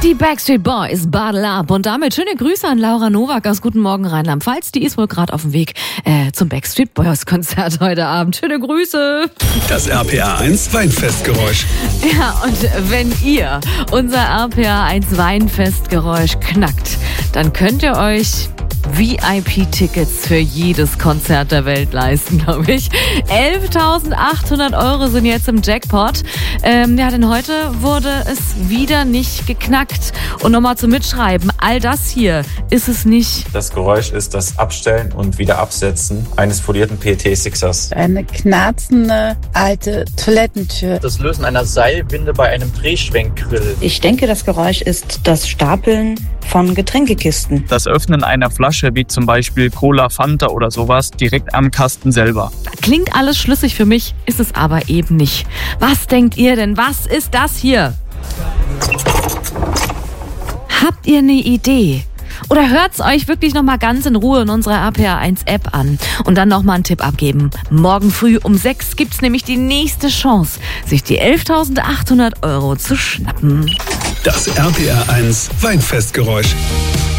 Die Backstreet Boys, Bottle Up. Und damit schöne Grüße an Laura Nowak aus Guten Morgen Rheinland-Pfalz. Die ist wohl gerade auf dem Weg zum Backstreet Boys Konzert heute Abend. Schöne Grüße. Das RPA1 Weinfestgeräusch. Ja, und wenn ihr unser RPA1 Weinfestgeräusch knackt, dann könnt ihr euch VIP-Tickets für jedes Konzert der Welt leisten, glaube ich. 11.800 Euro sind jetzt im Jackpot. Denn heute wurde es wieder nicht geknackt. Und nochmal zum Mitschreiben, all das hier ist es nicht. Das Geräusch ist das Abstellen und wieder Absetzen eines folierten PET-Sixers. Eine knarzende alte Toilettentür. Das Lösen einer Seilwinde bei einem Drehschwenkgrill. Ich denke, das Geräusch ist das Stapeln von Getränkekisten. Das Öffnen einer Flasche, wie zum Beispiel Cola, Fanta oder sowas, direkt am Kasten selber. Klingt alles schlüssig für mich, ist es aber eben nicht. Was denkt ihr denn? Was ist das hier? Habt ihr eine Idee? Oder hört's euch wirklich nochmal ganz in Ruhe in unserer RPA1-App an und dann nochmal einen Tipp abgeben. Morgen früh um 6 gibt's nämlich die nächste Chance, sich die 11.800 Euro zu schnappen. Das RPA1 Weinfestgeräusch.